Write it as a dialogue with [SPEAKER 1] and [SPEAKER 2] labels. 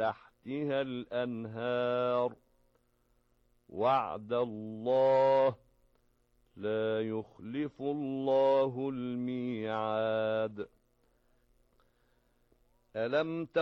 [SPEAKER 1] تحتها الأنهار وعد الله لا يخلف الله الميعاد. ألم